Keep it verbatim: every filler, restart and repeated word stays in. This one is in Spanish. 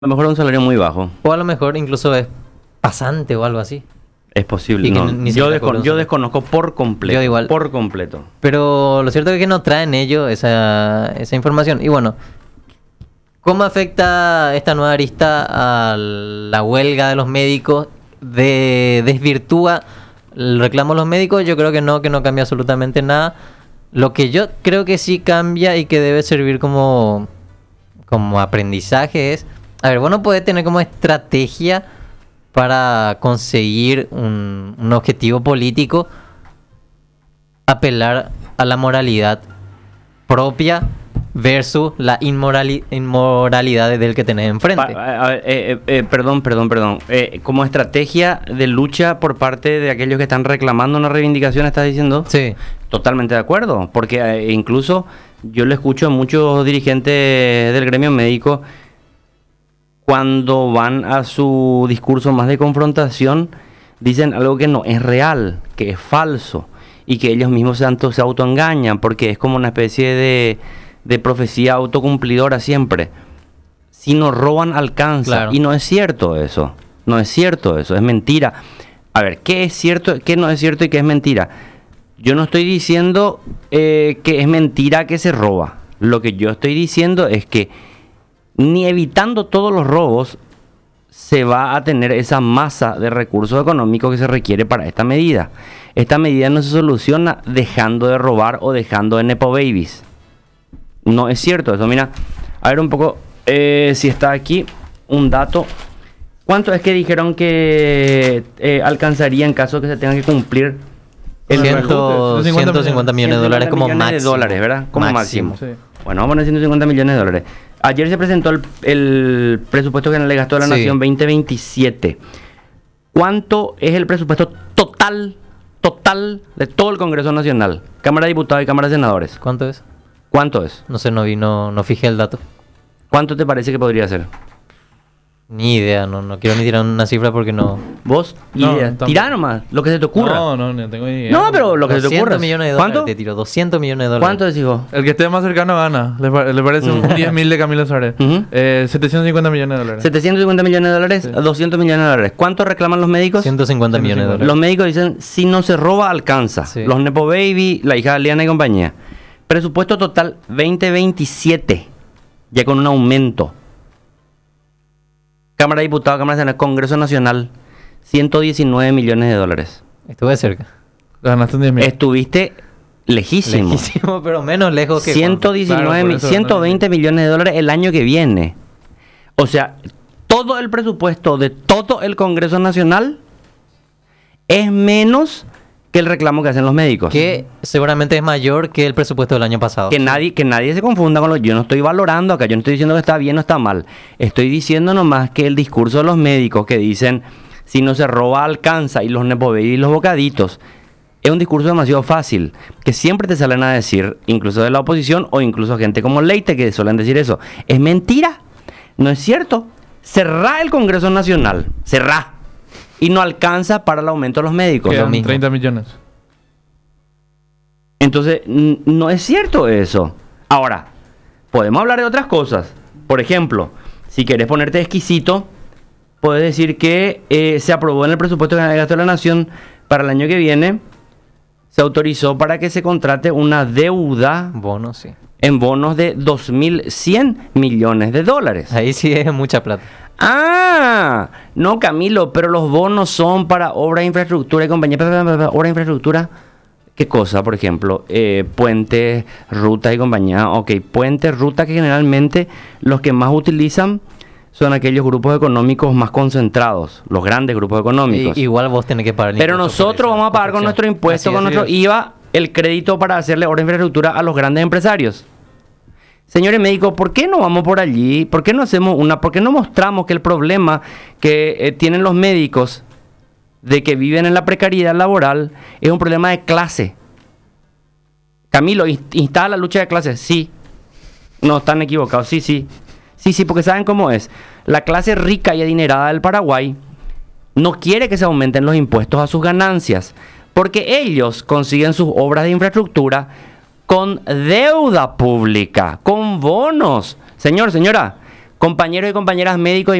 A lo mejor un salario muy bajo. O a lo mejor incluso es pasante o algo así. Es posible. Y que No. ni Yo, siquiera descon- cobra un yo salario. desconozco por completo. Yo igual. Por completo. Pero lo cierto es que no traen ellos esa, esa información. Y bueno, ¿cómo afecta esta nueva arista a la huelga de los médicos? De, ¿Desvirtúa el reclamo de los médicos? Yo creo que no, que no cambia absolutamente nada. Lo que yo creo que sí cambia y que debe servir como, como aprendizaje es... A ver, vos no podés tener como estrategia para conseguir un, un objetivo político apelar a la moralidad propia versus la inmorali- inmoralidad del que tenés enfrente. Pa- a ver, eh, eh, eh, perdón, perdón, perdón. Eh, como estrategia de lucha por parte de aquellos que están reclamando una reivindicación, ¿estás diciendo? Sí. Totalmente de acuerdo. Porque eh, incluso yo le escucho a muchos dirigentes del gremio médico cuando van a su discurso más de confrontación, dicen algo que no es real, que es falso, y que ellos mismos se, auto, se autoengañan, porque es como una especie de, de profecía autocumplidora siempre. Si nos roban, alcanza. Claro. Y no es cierto eso. No es cierto eso, es mentira. A ver, ¿qué es cierto, qué no es cierto y qué es mentira? Yo no estoy diciendo eh, que es mentira que se roba. Lo que yo estoy diciendo es que ni evitando todos los robos se va a tener esa masa de recursos económicos que se requiere para esta medida. Esta medida no se soluciona dejando de robar o dejando de nepo babies. No es cierto eso. Mira, a ver un poco eh, si está aquí un dato. ¿Cuánto es que dijeron que eh, alcanzaría en caso de que se tenga que cumplir el Ciento- ciento cincuenta millones de dólares como millones de máximo. dólares, ¿verdad? Como máximo. Máximo. Sí. Bueno, vamos a poner ciento cincuenta millones de dólares. Ayer se presentó el, el presupuesto general de gasto de la Sí. Nación veinte veintisiete. ¿Cuánto es el presupuesto total, total de todo el Congreso Nacional? Cámara de Diputados y Cámara de Senadores. ¿Cuánto es? ¿Cuánto es? No sé, no vi, no, no fijé el dato. ¿Cuánto te parece que podría ser? Ni idea, no, no quiero ni tirar una cifra porque no... ¿Vos? No, Idea. tampoco. Tirá nomás, lo que se te ocurra. No, no, no tengo ni idea. No, pero lo que se te doscientos ocurra. millones de dólares ¿Cuánto? te tiro, doscientos millones de dólares. ¿Cuánto decís vos? El que esté más cercano gana. ¿Le, pa- le parece un diez mil de Camilo Suárez? Ujú. eh, setecientos cincuenta millones de dólares. setecientos cincuenta millones de dólares, Sí. doscientos millones de dólares. ¿Cuánto reclaman los médicos? ciento cincuenta millones de dólares. Los médicos dicen, si no se roba, alcanza. Sí. Los Nepo Baby, la hija de Liana y compañía. Presupuesto total veinte veintisiete, ya con un aumento. Cámara de Diputados, Cámara de Senadores, Congreso Nacional, ciento diecinueve millones de dólares. Estuve cerca. Ganaste un diez mil. Estuviste lejísimo. Lejísimo, pero menos lejos que... ciento diecinueve, Claro, por mi- eso, ciento veinte no, millones de dólares el año que viene. O sea, todo el presupuesto de todo el Congreso Nacional es menos que el reclamo que hacen los médicos. Que seguramente es mayor que el presupuesto del año pasado. Que nadie, que nadie se confunda con lo... Yo no estoy valorando acá, yo no estoy diciendo que está bien o está mal. Estoy diciendo nomás que el discurso de los médicos que dicen, si no se roba, alcanza, y los Nepo Baby y los bocaditos, es un discurso demasiado fácil, que siempre te salen a decir, incluso de la oposición, o incluso gente como Leite, que suelen decir eso. Es mentira, no es cierto. Cerrá el Congreso Nacional, cerrá, y no alcanza para el aumento de los médicos. Quedan lo mismo. treinta millones. Entonces, n- no es cierto eso. Ahora, podemos hablar de otras cosas. Por ejemplo, si quieres ponerte exquisito, puedes decir que eh, se aprobó en el presupuesto general de gasto de la Nación para el año que viene, se autorizó para que se contrate una deuda Bono, sí. en bonos de dos mil cien millones de dólares. Ahí sí es mucha plata. Ah, no, Camilo, pero los bonos son para obra de infraestructura y compañía. pa, pa, pa, pa, Obra de infraestructura, ¿qué cosa? Por ejemplo, eh, puentes, rutas y compañía. Ok, puentes, rutas que generalmente los que más utilizan son aquellos grupos económicos más concentrados, los grandes grupos económicos. I- igual vos tenés que pagar el Pero impuesto por nosotros esa vamos a pagar con construcción. nuestro impuesto, Así con es. nuestro I V A, el crédito para hacerle obra de infraestructura a los grandes empresarios. Señores médicos, ¿por qué no vamos por allí? ¿Por qué no hacemos una? ¿Por qué no mostramos que el problema que eh, tienen los médicos de que viven en la precariedad laboral es un problema de clase? Camilo, ¿inst- ¿instala la lucha de clases? Sí. No, están equivocados. Sí, sí. Sí, sí, porque ¿saben cómo es? La clase rica y adinerada del Paraguay no quiere que se aumenten los impuestos a sus ganancias, porque ellos consiguen sus obras de infraestructura con deuda pública, con bonos. Señor, señora, Compañeros y compañeras médicos